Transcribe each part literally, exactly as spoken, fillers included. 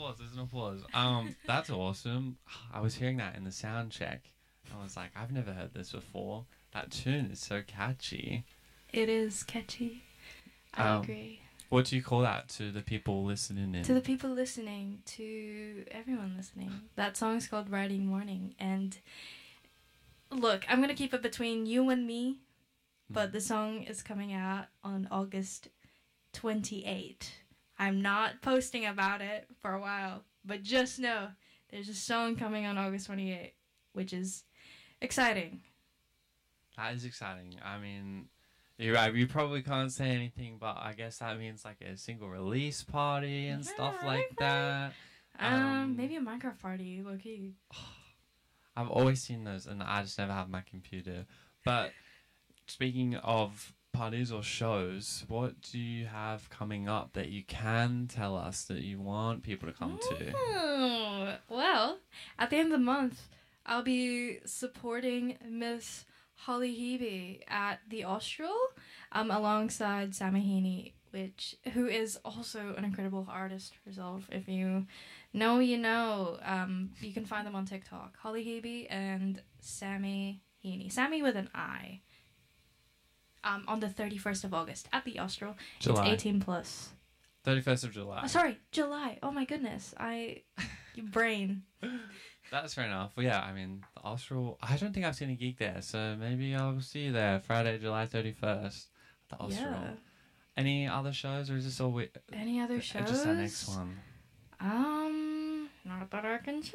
applause. There's an applause. Um, that's awesome. I was hearing that in the sound check. I was like, I've never heard this before. That tune is so catchy. It is catchy. I Um, agree. What do you call that to the people listening in? To the people listening, to everyone listening, that song is called Riding Morning. And look, I'm going to keep it between you and me, but the song is coming out on August twenty-eighth. I'm not posting about it for a while, but just know there's a song coming on August twenty-eighth, which is exciting. That is exciting. I mean, you're right. You probably can't say anything, but I guess that means like a single release party and Yeah, stuff I like like that. Um, Um, maybe a Minecraft party, low key. I've always seen those, and I just never have my computer. But speaking of parties or shows, what do you have coming up that you can tell us that you want people to come to? Oh, well, at the end of the month, I'll be supporting Miss Holly Hebe at the Austral, um, alongside Sammy Heaney, which who is also an incredible artist herself. If you know, you know. Um, you can find them on TikTok. Holly Hebe and Sammy Heaney. Sammy with an I. Um, on the thirty-first of August at the Austral. July. It's eighteen plus. thirty-first of July. Oh, sorry, July. Oh my goodness, I, your brain. That's fair enough. Well, yeah, I mean, the Austral, I don't think I've seen a gig there, so maybe I'll see you there Friday, July thirty-first at the Austral. Yeah. Any other shows, or is this all we- Any other shows? just our next one? Um, not that I can say.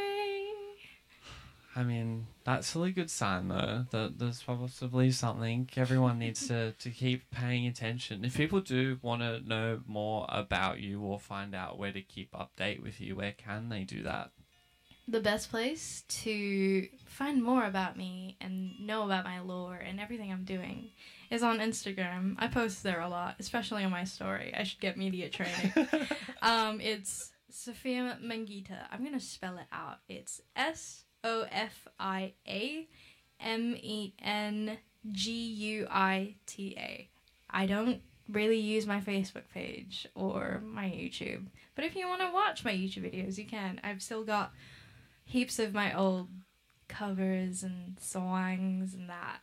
I mean, that's a really good sign, though, that there's possibly something. Everyone needs to, to keep paying attention. If people do want to know more about you or find out where to keep update with you, where can they do that? The best place to find more about me and know about my lore and everything I'm doing is on Instagram. I post there a lot, especially on my story. I should get media training. um, it's Sophia Mengita. I'm going to spell it out. It's S O F I A M E N G U I T A. I don't really use my Facebook page or my YouTube. But if you want to watch my YouTube videos, you can. I've still got heaps of my old covers and songs and that.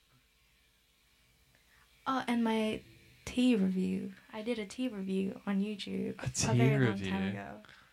Oh, and my tea review. I did a tea review on YouTube A tea a very review? long time ago.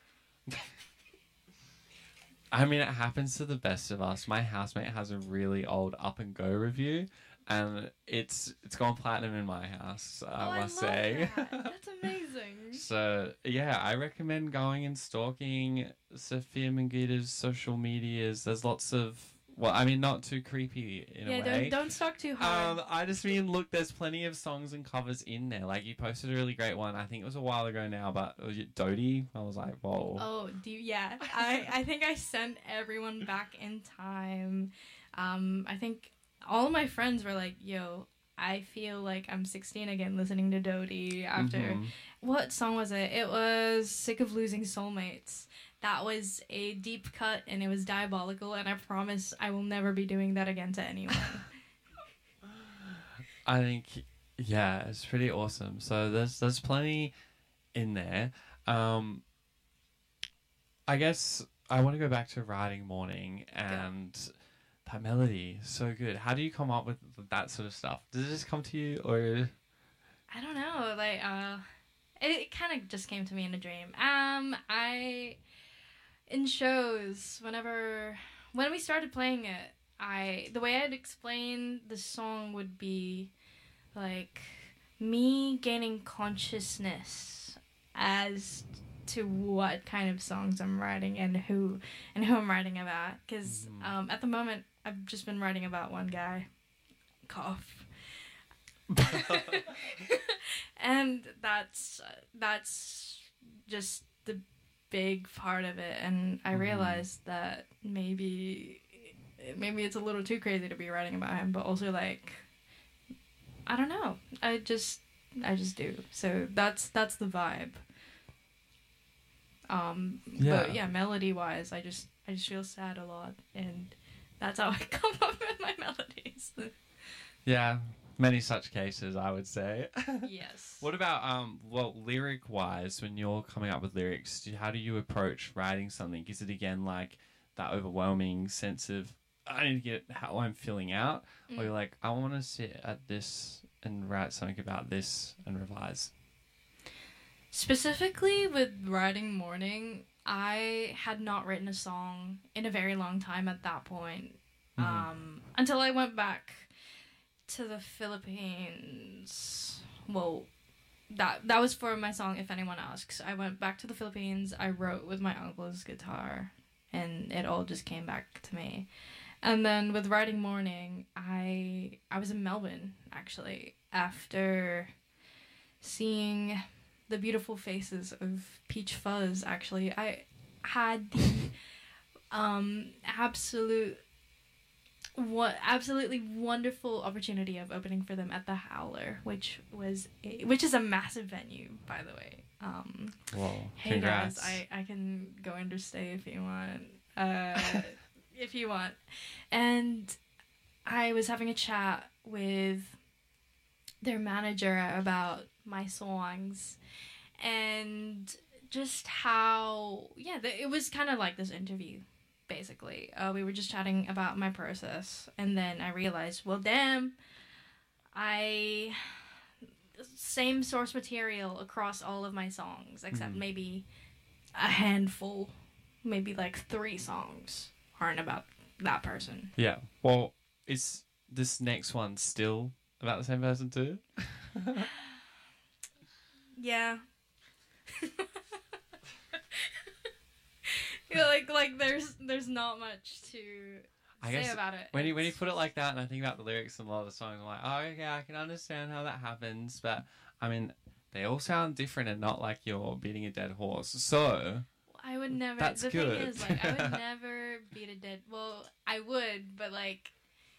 I mean, it happens to the best of us. My housemate has a really old Up and Go review, and it's it's gone platinum in my house, I oh, must I love say. that. That's amazing. So, yeah, I recommend going and stalking Sophia Mengita's social medias. There's lots of, well, I mean, not too creepy in yeah, a way. don't don't stalk too hard. Um, I just mean, look, there's plenty of songs and covers in there. Like, you posted a really great one. I think it was a while ago now, but was it Dodie? I was like, whoa. Oh, do you, yeah. I, I think I sent everyone back in time. Um, I think all of my friends were like, yo, I feel like I'm sixteen again listening to Dodie after... Mhm. What song was it? It was Sick of Losing Soulmates. That was a deep cut and it was diabolical, and I promise I will never be doing that again to anyone. I think, yeah, it's pretty awesome. So there's there's plenty in there. Um, I guess I want to go back to Riding Morning and that melody. So good. How do you come up with that sort of stuff? Does it just come to you, or? I don't know. Like, uh, it, it kind of just came to me in a dream. Um, I in shows whenever when we started playing it, I the way I'd explain the song would be like me gaining consciousness as to what kind of songs I'm writing and who and who I'm writing about. Because Mhm. um, at the moment, I've just been writing about one guy. Cough. And that's that's just the big part of it, and I Mhm. realized that maybe maybe it's a little too crazy to be writing about him, but also like I don't know. I just I just do. So that's that's the vibe. Um Yeah. but yeah, melody wise, I just I just feel sad a lot, and that's how I come up with my melodies. Yeah, Many such cases, I would say. Yes. What about, um, well, lyric-wise, when you're coming up with lyrics, do, how do you approach writing something? Is it, again, like that overwhelming sense of, I need to get how I'm feeling out? Mm. Or you're like, I want to sit at this and write something about this and revise? Specifically with Writing Morning, I had not written a song in a very long time at that point. Mm-hmm. Um, until I went back to the Philippines. Well, that that was for my song If Anyone Asks. I went back to the Philippines. I wrote with my uncle's guitar, and it all just came back to me. And then with Writing Morning, I I was in Melbourne, actually, after seeing the beautiful faces of Peach Fuzz. Actually, I had the um absolute what absolutely wonderful opportunity of opening for them at the Howler, which was a, which is a massive venue, by the way. Um, Whoa! Hey Congrats. guys, I I can go understay if you want. Uh, if you want, and I was having a chat with their manager about my songs, and just how yeah, the, it was kind of like this interview. Basically, uh, we were just chatting about my process, and then I realized, well, damn, I same source material across all of my songs, except mm. maybe a handful, maybe like three songs aren't about that person. Yeah. Well, is this next one still about the same person too? Yeah. Yeah, like like there's there's not much to I say guess about it. When you when you put it like that, and I think about the lyrics and a lot of the songs, I'm like, oh, okay, I can understand how that happens, but I mean, they all sound different and not like you're beating a dead horse. So I would never. That's the good. thing is, like, I would never beat a dead. Well, I would, but like.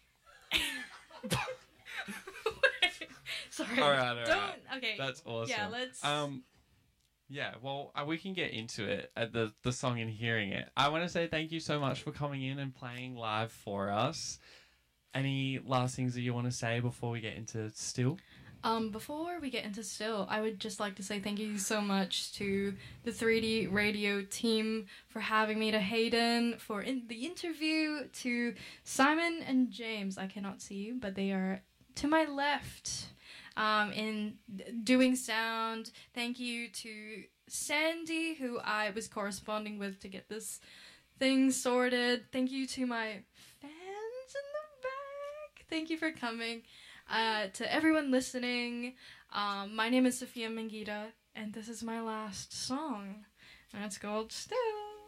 Sorry. All right, all right. Don't. Okay. That's awesome. Yeah. Let's. Um. Yeah, well, uh, we can get into it at the the song and hearing it. I want to say thank you so much for coming in and playing live for us. Any last things that you want to say before we get into Still? Um, before we get into Still, I would just like to say thank you so much to the three D Radio team for having me, to Hayden for in the interview, to Simon and James. I cannot see you, but they are to my left. Um, in doing sound. Thank you to Sandy, who I was corresponding with to get this thing sorted. Thank you to my fans in the back. Thank you for coming. Uh, to everyone listening, um, my name is Sophia Mangita, and this is my last song, and it's called Still.